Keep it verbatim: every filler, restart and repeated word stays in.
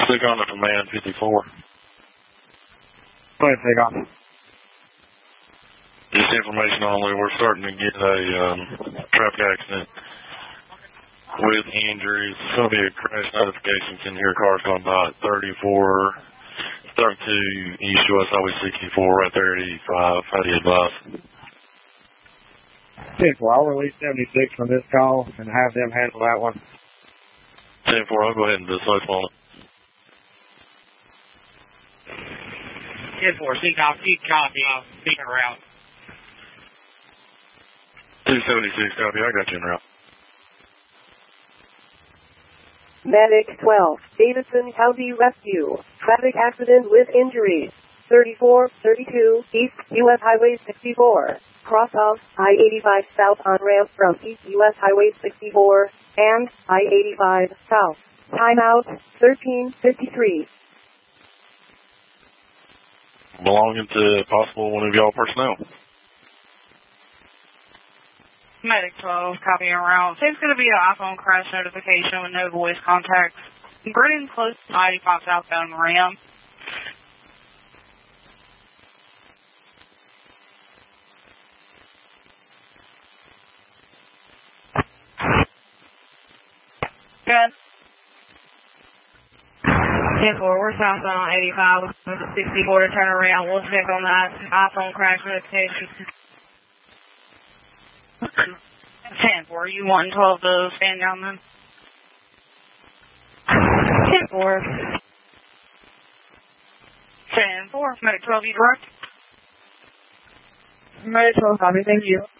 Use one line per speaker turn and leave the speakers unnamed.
Stick on to command fifty-four.
Go ahead, take off.
Just information only, we're starting to get a um, traffic accident with injuries. It's going to be a crash notification. Can hear cars going by at thirty-four, thirty-two East U S Highway sixty-four, right there at eighty-five. How do you advise?
ten four, I'll release seventy-six from this call and have them handle that one.
ten four, I'll go ahead and dismiss on it.
ten four, seek off, keep copy, speak around.
two seventy-six, copy, I got you in route.
Medic twelve, Davidson County Rescue, traffic accident with injuries, thirty-four thirty-two East U S Highway sixty-four, cross off I eighty-five south on ramp from East U S Highway sixty-four, and I eighty-five south. Timeout, thirteen fifty-three.
Belonging to possible one of y'all personnel.
Medic twelve, copy en route. It's going to be an iPhone crash notification with no voice contacts. Getting close to I eighty-five southbound ramp. Good. ten four, we're southbound on eighty-five, sixty-four to turn around. We'll check on that iPhone crash notification. ten four, you want twelve to stand down then? ten four. ten four, Medic twelve, you direct?
Medic twelve, copy, thank you.